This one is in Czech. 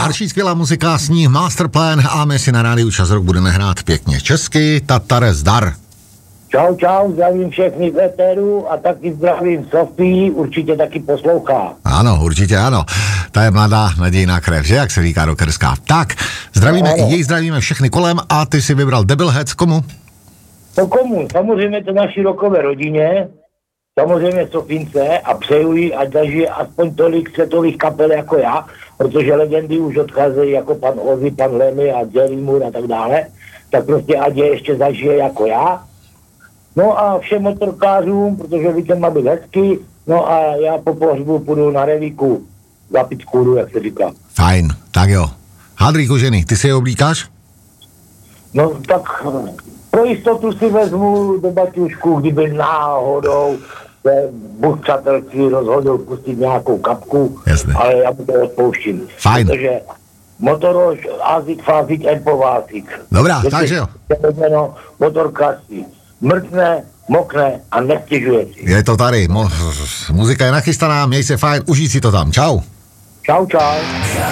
Prší skvělá muzika, sníh Masterplan a my si na rádiu Čas Rock budeme hrát pěkně česky. Tatare zdar. Čau, zdravím všechny v éteru a taky zdravím Sofii, určitě taky poslouchá. Ano, určitě ano. Ta je mladá nadějná krev, že? Jak se říká rockerská. Tak, zdravíme i jej, zdravíme všechny kolem a ty si vybral Debilheads, komu? To komu? Samozřejmě to naší rockové rodině, samozřejmě Sofince a přeju jí, ať zažije aspoň tolik světových kapel jako já, protože legendy už odcházejí jako pan Ozzy, pan Lemmy a Jerry Moore a tak dále, tak prostě ať je ještě zažije jako já. No a všem motorkářům, protože víkend má být hezky, no a já po pohřbu půjdu na revíku zapít kůru, jak se říká. Fajn, tak jo. Hadrý kožený, ty si je oblíkáš? No tak pro jistotu si vezmu do baťušku, kdyby náhodou se Bůh přátelství rozhodl pustit nějakou kapku. Jasne. Ale já mu to odpouštím. Fajn. Protože motorož, ázik, fázik, enpovásik. Dobrá, takže jo. Motorkářství. Mrtne, mokne a nestěžuje si. Je to tady, muzika je nachystaná, měj se fajn, užij si to tam, čau. Čau.